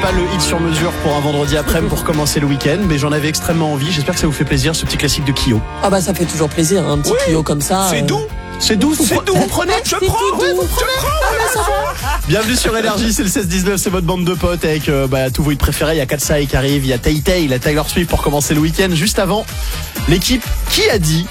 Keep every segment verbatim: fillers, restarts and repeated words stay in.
pas le hit sur mesure pour un vendredi après-midi pour commencer le week-end, mais j'en avais extrêmement envie. J'espère que ça vous fait plaisir, ce petit classique de Kyo. Ah bah ça fait toujours plaisir, un petit oui, Kyo comme ça. C'est euh... doux. C'est doux, c'est vous, doux. Vous prenez Je prends, ouais, vous prenez. Bienvenue sur Énergie, c'est le seize dix-neuf, c'est votre bande de potes avec euh, bah, tous vos hits préférés. Il y a Katsai qui arrive, il y a Tay Tay, il y a Taylor Swift pour commencer le week-end. Juste avant, l'équipe qui a dit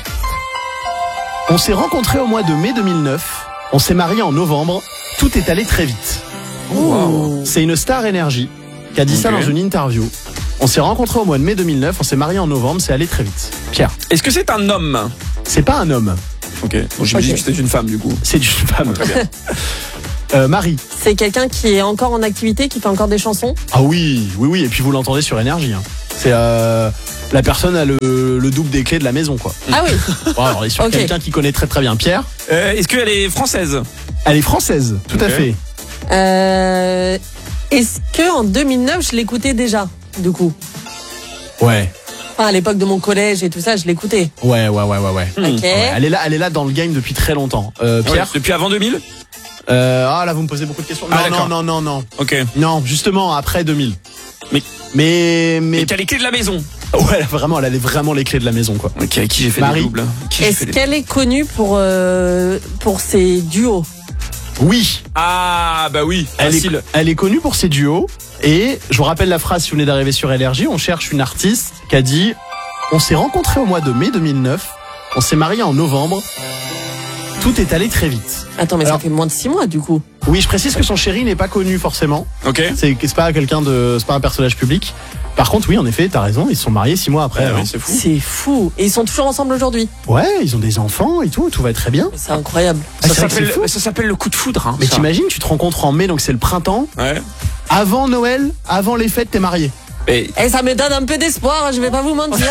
on s'est rencontrés au mois de mai deux mille neuf, on s'est mariés en novembre, tout est allé très vite. Wow. C'est une star Énergie qui a dit okay. ça dans une interview. On s'est rencontrés au mois de mai deux mille neuf, on s'est mariés en novembre, c'est allé très vite. Pierre. Est-ce que c'est un homme? C'est pas un homme. Ok, donc j'imagine okay. que c'est une femme du coup. C'est une femme. Très bien. euh, Marie. C'est quelqu'un qui est encore en activité, qui fait encore des chansons? Ah oui, oui, oui, et puis vous l'entendez sur Énergie. Hein. C'est euh, la personne a le, le double des clés de la maison, quoi. Ah oui. Bon, alors, on est sur okay. quelqu'un qui connaît très très bien. Pierre. Euh, est-ce qu'elle est française? Elle est française, tout okay. à fait. Euh, est-ce que en deux mille neuf je l'écoutais déjà, du coup? Ouais. Enfin, à l'époque de mon collège et tout ça, je l'écoutais. Ouais, ouais, ouais, ouais, ouais. Ok. Ouais, elle est là, elle est là dans le game depuis très longtemps. Euh, Pierre. Ouais, depuis avant deux mille. Euh, ah là, vous me posez beaucoup de questions. Non, ah, non, non, non, non. Ok. Non, justement après deux mille. Mais, mais, mais. Et qui a les clés de la maison. Ouais, vraiment, elle avait vraiment les clés de la maison, quoi. Ok, avec qui j'ai fait Marie. des doubles. Est-ce qu'elle des... est connue pour euh, pour ses duos? Oui. Ah bah oui. Elle est, elle est connue pour ses duos. Et je vous rappelle la phrase si vous venez d'arriver sur Énergie, on cherche une artiste qui a dit on s'est rencontrés au mois de mai deux mille neuf, on s'est mariés en novembre, tout est allé très vite. Attends, mais Alors, ça fait moins de six mois du coup. Oui, je précise que son chéri n'est pas connu forcément. Ok. C'est, c'est pas quelqu'un de, c'est pas un personnage public. Par contre, oui, en effet, t'as raison, ils se sont mariés six mois après. Ouais, hein. oui, c'est fou. C'est fou. Et ils sont toujours ensemble aujourd'hui. Ouais, ils ont des enfants et tout, tout va très bien. C'est incroyable. Ça, ça, s'appelle, ça s'appelle le coup de foudre. Hein, mais ça. T'imagines, tu te rencontres en mai, donc c'est le printemps. Ouais. Avant Noël, avant les fêtes, t'es marié. Et eh, ça me donne un peu d'espoir, je vais pas vous mentir.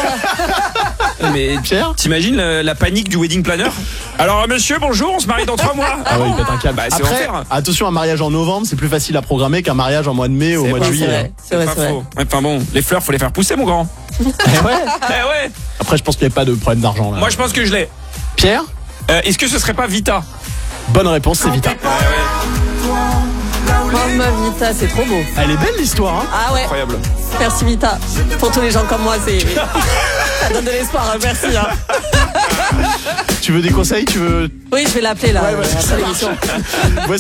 Mais Pierre, t'imagines la, la panique du wedding planner? Alors monsieur, bonjour, on se marie dans trois mois. Ah oui, peut-être un câble. Bah, c'est Après, enfer. Attention, un mariage en novembre, c'est plus facile à programmer qu'un mariage en mois de mai ou au mois de juillet. C'est vrai, c'est vrai, c'est c'est vrai. faux. Enfin bon, les fleurs, faut les faire pousser, mon grand. Eh ouais. Eh ouais. Après, je pense qu'il n'y a pas de problème d'argent là. Moi, je pense que je l'ai. Pierre, euh, est-ce que ce serait pas Vita? Bonne réponse, c'est Vita. Ouais, ouais. Mamma Vita, c'est trop beau. Elle est belle l'histoire, hein. Ah ouais. Incroyable. Merci Vita. Pour tous les gens comme moi, c'est ça donne de l'espoir. Hein. Merci. Hein. Tu veux des conseils? Tu veux? Oui, je vais l'appeler là. Ouais, ouais, après l'émission. Voici